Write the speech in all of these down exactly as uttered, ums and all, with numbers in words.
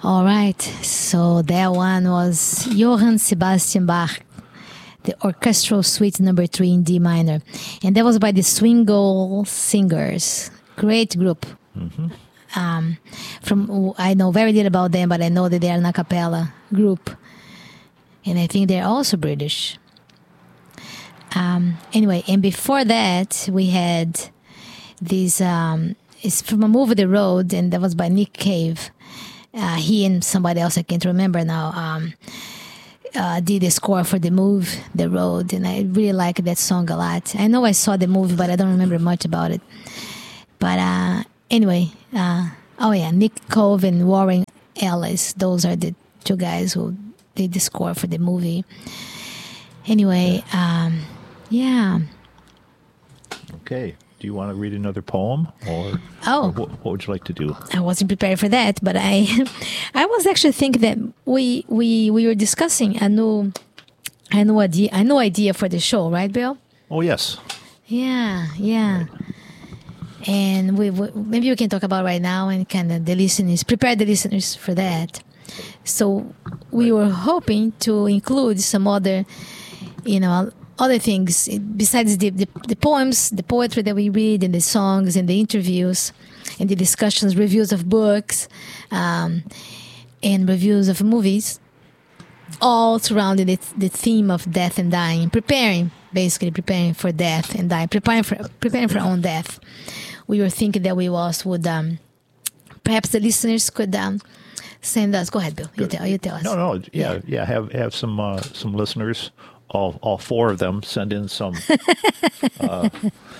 All right. So that one was Johann Sebastian Bach, the Orchestral Suite Number Three in D minor, and that was by the Swingle Singers. Great group. Mm-hmm. Um, from I know very little about them, but I know that they are an a cappella group, and I think they're also British. Um, anyway, and before that we had this. Um, it's from a movie, The Road, and that was by Nick Cave. Uh, he and somebody else I can't remember now. Um, uh, did the score for the movie The Road, and I really like that song a lot. I know I saw the movie, but I don't remember much about it. But uh, anyway, uh, oh yeah, Nick Cave and Warren Ellis. Those are the two guys who did the score for the movie. Anyway, um, yeah. Okay. Do you want to read another poem, or, oh. or what, what would you like to do? I wasn't prepared for that, but I, I was actually thinking that we we we were discussing a new, a new idea, a new idea for the show, right, Bill? Oh yes. Yeah, yeah. Right. And we, we maybe we can talk about right now and kind of the listeners, prepare the listeners for that. So we were hoping to include some other, you know, other things besides the, the the poems, the poetry that we read, and the songs, and the interviews, and the discussions, reviews of books, um, and reviews of movies, all surrounding the, the theme of death and dying, preparing, basically preparing for death and dying, preparing for preparing for our own death. We were thinking that we also would, um, perhaps the listeners could um, send us. Go ahead, Bill. You tell, you tell us. No, no, yeah, yeah. yeah have have some uh, some listeners. All, all four of them send in some. Uh,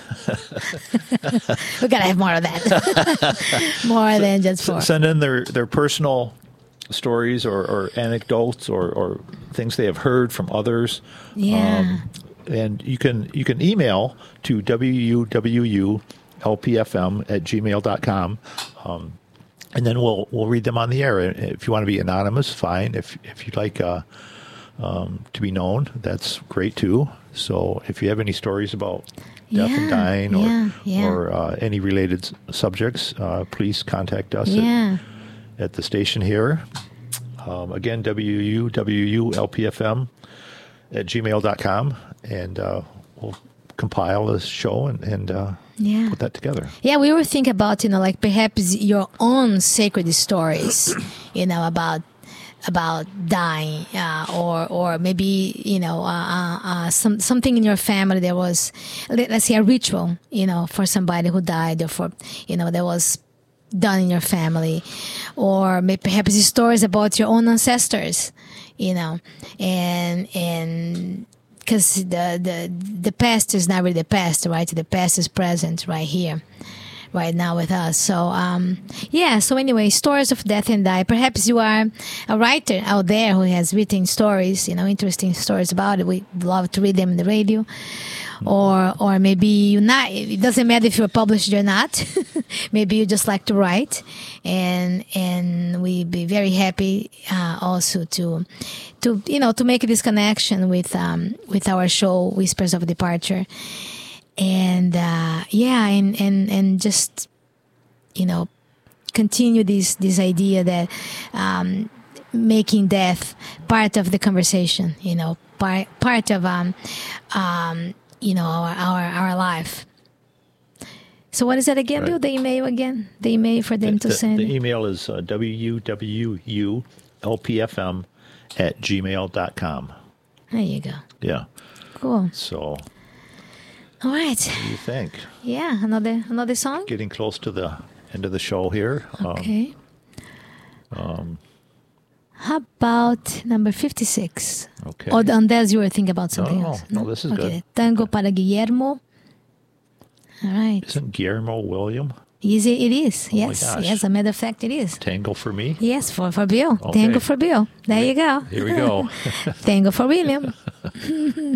we gotta have more of that. More so, than just four. Send in their, their personal stories or, or anecdotes or, or things they have heard from others. Yeah. Um, and you can you can email to w u w u l p f m at gmail dot com. Um, and then we'll we'll read them on the air. If you want to be anonymous, fine. If if you'd like. Uh, Um, to be known, that's great too. So if you have any stories about death yeah, and dying or, yeah, yeah. or uh, any related s- subjects, uh, please contact us yeah. at, at the station here. Um, again, w u w u l p f m at gmail dot com, and uh, we'll compile this show and, and uh, yeah. put that together. Yeah, we were thinking about, you know, like perhaps your own sacred stories, you know, about about dying, uh, or or maybe, you know, uh, uh, uh, some something in your family that was, let's say, a ritual, you know, for somebody who died, or for, you know, that was done in your family, or maybe perhaps stories about your own ancestors, you know, and and because the the the past is not really the past, right? The past is present right here, right now with us. So um yeah so anyway, stories of death and die. Perhaps you are a writer out there who has written stories, you know, interesting stories about it. We love to read them in the radio. Or or maybe you not, it doesn't matter if you're published or not. Maybe you just like to write, and and we'd be very happy uh, also to to you know to make this connection with um with our show Whispers of Departure. And uh, yeah, and, and and just, you know, continue this this idea that um, making death part of the conversation, you know, part part of um, um, you know, our our, our life. So what is that again, right. Bill? The email again? The email for them the, to the, send? The email is uh, w u w u l p f m at gmail dot com. There you go. Yeah. Cool. So... All right. What do you think? Yeah, another another song? Getting close to the end of the show here. Okay. Um, um, How about number fifty-six? Okay. Or unless you were thinking about something no, else. No, no, this is okay. good. Tango para Guillermo. All right. Isn't Guillermo William? Yes, it is. Oh yes. Yes, as a matter of fact, it is. Tango for me? Yes, for, for Bill. Okay. Tango for Bill. There you go. Here we go. Tango for William.